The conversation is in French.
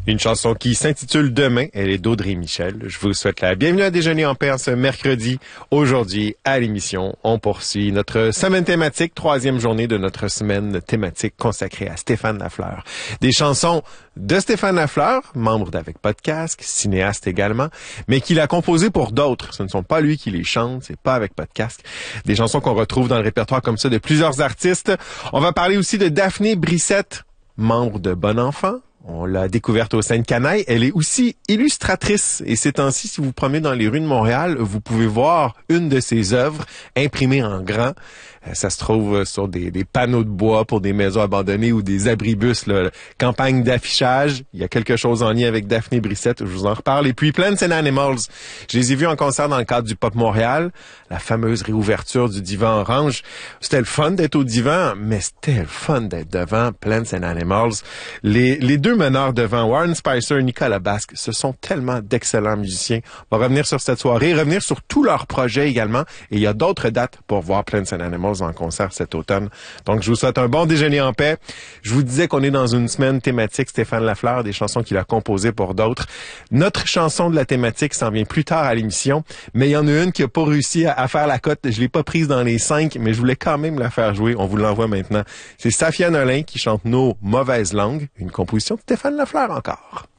Une chanson qui s'intitule Demain. Elle est d'Audrey Michel. Je vous souhaite la bienvenue à Déjeuner en paix ce mercredi. Aujourd'hui, à l'émission, on poursuit notre semaine thématique, 3e journée de notre semaine thématique consacrée à Stéphane Lafleur. Des chansons de Stéphane Lafleur, membre d'Avec Pas de Casque, cinéaste également, mais qu'il a composées pour d'autres. Ce ne sont pas lui qui les chante, c'est pas Avec Pas de Casque. Des chansons qu'on retrouve dans le répertoire comme ça de plusieurs artistes. On va parler aussi de Daphné Brissette, membre de Bon Enfant. On l'a découverte au sein de Canaille. Elle est aussi illustratrice. Et ces temps-ci, si vous vous promenez dans les rues de Montréal, vous pouvez voir une de ses œuvres imprimée en grand. Ça se trouve sur des panneaux de bois pour des maisons abandonnées ou des abribus, là, campagne d'affichage. Il y a quelque chose en lien avec Daphné Brissette, je vous en reparle. Et puis Plants and Animals. Je les ai vus en concert dans le cadre du Pop Montréal, la fameuse réouverture du Divan Orange. C'était le fun d'être au Divan, mais c'était le fun d'être devant Plants and Animals. Les deux meneurs devant, Warren Spicer et Nicolas Basque, ce sont tellement d'excellents musiciens. On va revenir sur cette soirée, revenir sur tous leurs projets également. Et il y a d'autres dates pour voir Plants and Animals en concert cet automne. Donc, je vous souhaite un bon déjeuner en paix. Je vous disais qu'on est dans une semaine thématique Stéphane Lafleur, des chansons qu'il a composées pour d'autres. Notre chanson de la thématique s'en vient plus tard à l'émission, mais il y en a une qui a pas réussi à faire la cote. Je l'ai pas prise dans les 5, mais je voulais quand même la faire jouer. On vous l'envoie maintenant. C'est Safia Nolin qui chante Nos mauvaises langues, une composition de Stéphane Lafleur encore.